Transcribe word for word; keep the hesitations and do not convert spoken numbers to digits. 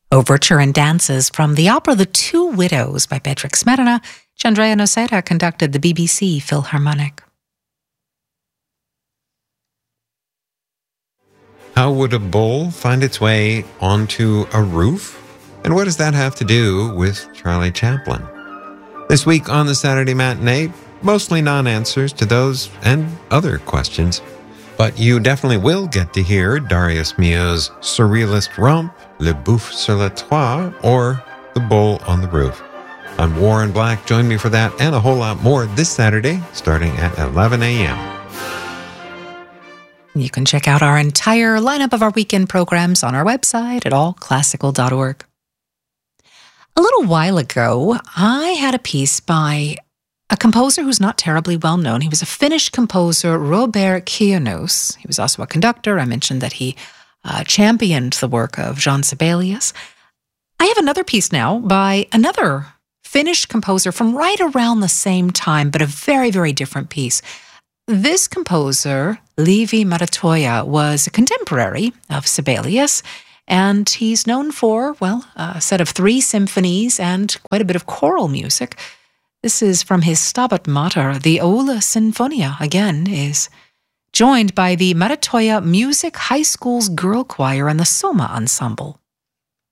Overture and dances from the opera The Two Widows by Beatrix Smetana. Chandrea Nocera conducted the B B C Philharmonic. How would a bull find its way onto a roof? And what does that have to do with Charlie Chaplin? This week on the Saturday Matinee, mostly non-answers to those and other questions. But you definitely will get to hear Darius Milhaud's surrealist romp, Le Boeuf sur le Toit, or The Bull on the Roof. I'm Warren Black. Join me for that and a whole lot more this Saturday, starting at eleven a.m. You can check out our entire lineup of our weekend programs on our website at all classical dot org. A little while ago, I had a piece by a composer who's not terribly well known. He was a Finnish composer, Robert Kiernos. He was also a conductor. I mentioned that he uh, championed the work of Jean Sibelius. I have another piece now by another Finnish composer from right around the same time, but a very, very different piece. This composer, Leevi Merietoja, was a contemporary of Sibelius, and he's known for, well, a set of three symphonies and quite a bit of choral music. This is from his Stabat Mater. The Aula Sinfonia, again, is joined by the Merietoja Music High School's Girl Choir and the Soma Ensemble.